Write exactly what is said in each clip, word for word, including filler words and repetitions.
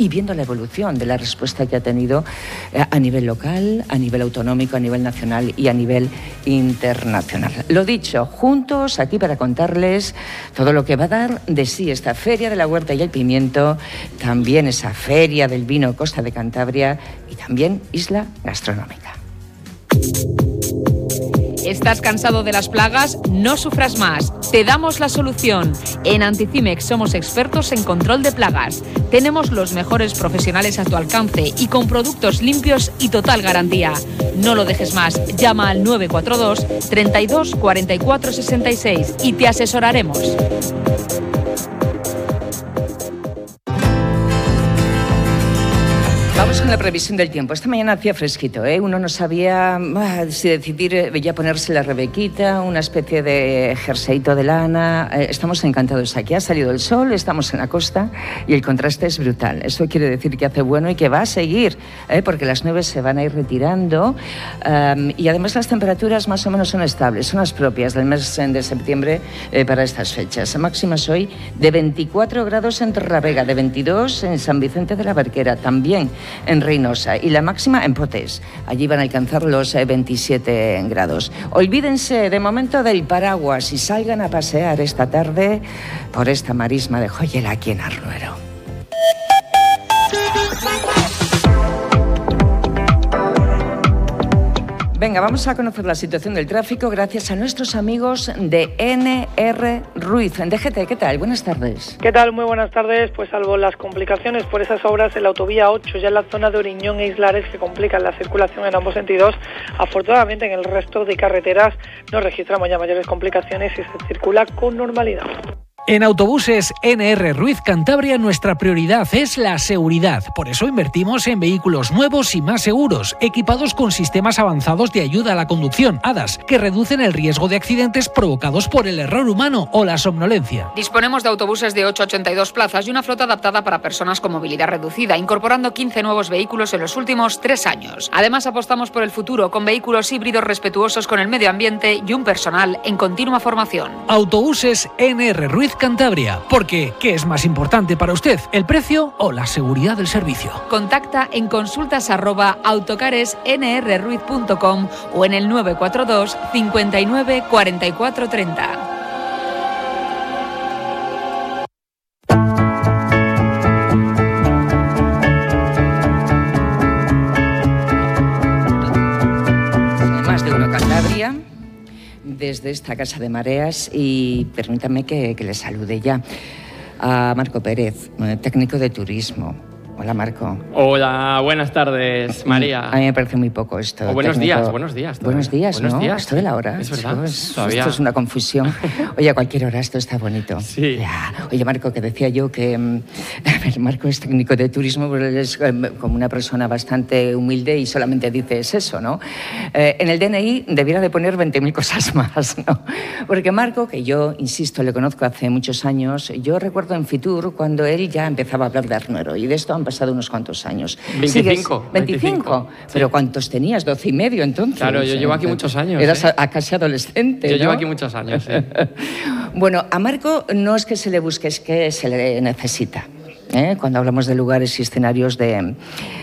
y viendo la evolución de la respuesta que ha tenido eh, a nivel local, a nivel autonómico, a nivel nacional y a nivel internacional. Lo dicho, juntos aquí para contarles todo lo que va a dar de sí esta Feria de la Huerta y el Pimiento, también esa Feria del Vino Costa de Cantabria y también Isla Gastronómica. ¿Estás cansado de las plagas? No sufras más. Te damos la solución. En Anticimex somos expertos en control de plagas. Tenemos los mejores profesionales a tu alcance y con productos limpios y total garantía. No lo dejes más. Llama al nueve cuatro dos, treinta y dos, cuarenta y cuatro, sesenta y seis y te asesoraremos. Vamos con la previsión del tiempo. Esta mañana hacía fresquito, ¿eh? Uno no sabía ah, si decidir eh, ya ponerse la rebequita, una especie de jerseíto de lana. Eh, estamos encantados aquí. Ha salido el sol, estamos en la costa y el contraste es brutal. Eso quiere decir que hace bueno y que va a seguir, ¿eh? Porque las nubes se van a ir retirando um, y además las temperaturas más o menos son estables, son las propias del mes de septiembre eh, para estas fechas. Máximas hoy de veinticuatro grados en Torravega, de veintidós en San Vicente de la Barquera, también en Reynosa, y la máxima en Potés. Allí van a alcanzar los eh, veintisiete grados. Olvídense de momento del paraguas y salgan a pasear esta tarde por esta marisma de Joyela aquí en Arnuero. Venga, vamos a conocer la situación del tráfico gracias a nuestros amigos de N R Ruiz. En D G T, ¿qué tal? Buenas tardes. ¿Qué tal? Muy buenas tardes. Pues salvo las complicaciones por esas obras en la autovía ocho, ya en la zona de Oriñón e Islares, que complican la circulación en ambos sentidos, afortunadamente en el resto de carreteras no registramos ya mayores complicaciones y se circula con normalidad. En Autobuses N R Ruiz Cantabria nuestra prioridad es la seguridad. Por eso invertimos en vehículos nuevos y más seguros, equipados con sistemas avanzados de ayuda a la conducción, A D A S, que reducen el riesgo de accidentes provocados por el error humano o la somnolencia. Disponemos de autobuses de ocho a ochenta y dos plazas y una flota adaptada para personas con movilidad reducida, incorporando quince nuevos vehículos en los últimos tres años. Además, apostamos por el futuro con vehículos híbridos respetuosos con el medio ambiente y un personal en continua formación. Autobuses N R Ruiz Cantabria, porque ¿qué es más importante para usted, el precio o la seguridad del servicio? Contacta en consultas arroba autocares n r ruiz punto com o en el nueve cuatro dos, cincuenta y nueve, cuarenta y cuatro, treinta. Más de uno Cantabria, desde esta Casa de Mareas, y permítanme que, que le salude ya a Marco Pérez, técnico de turismo. Hola, Marco. Hola, buenas tardes, María. A mí me parece muy poco esto. O buenos técnico. días, buenos días. Todavía. Buenos días, buenos ¿no? días. Esto de la hora. Es verdad, esto es, todavía. Esto es una confusión. Oye, a cualquier hora esto está bonito. Sí. Ya. Oye, Marco, que decía yo que... A ver, Marco es técnico de turismo, pero él es como una persona bastante humilde y solamente dices eso, ¿no? Eh, en el D N I debiera de poner veinte mil cosas más, ¿no? Porque Marco, que yo, insisto, le conozco hace muchos años, yo recuerdo en Fitur cuando él ya empezaba a hablar de Arnuero, y de esto han pasado unos cuantos años. veinticinco. ¿veinticinco? ¿Pero sí. ¿Cuántos tenías? ¿doce y medio entonces? Claro, yo llevo aquí muchos años. Eras ¿eh? a, a casi adolescente, Yo ¿no? llevo aquí muchos años, sí. Bueno, a Marco no es que se le busque, es que se le necesita, ¿eh? Cuando hablamos de lugares y escenarios de,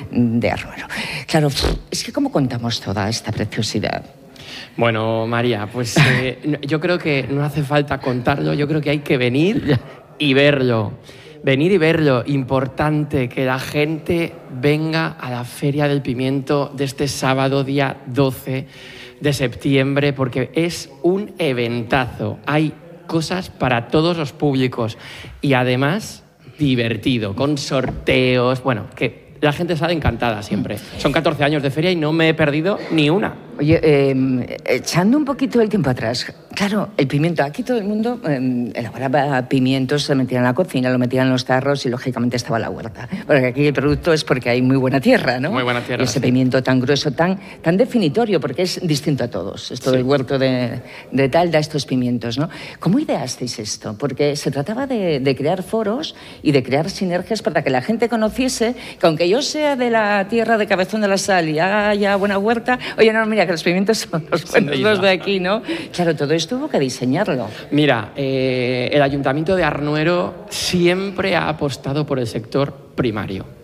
de Arnuero. Claro, es que ¿cómo contamos toda esta preciosidad? Bueno, María, pues eh, yo creo que no hace falta contarlo, yo creo que hay que venir y verlo. Venir y verlo, importante que la gente venga a la Feria del Pimiento de este sábado, día doce de septiembre, porque es un eventazo. Hay cosas para todos los públicos y además divertido, con sorteos, bueno, que la gente sale encantada siempre. Son catorce años de feria y no me he perdido ni una. Oye, eh, echando un poquito el tiempo atrás, claro, el pimiento, aquí todo el mundo eh, elaboraba pimientos, se metían en la cocina, lo metían en los tarros y lógicamente estaba la huerta. Porque aquí el producto es porque hay muy buena tierra, ¿no? Muy buena tierra, y ese sí. pimiento tan grueso, tan, tan definitorio, porque es distinto a todos. Esto Sí. del huerto de, de tal da estos pimientos, ¿no? ¿Cómo ideasteis esto? Porque se trataba de, de crear foros y de crear sinergias para que la gente conociese que aunque yo sea de la tierra de Cabezón de la Sal y haya buena huerta, oye, no, mira, que los pimientos son los Son buenos, de los de Isla. aquí, ¿no? Claro, todo esto hubo que diseñarlo. Mira, eh, el Ayuntamiento de Arnuero siempre ha apostado por el sector primario.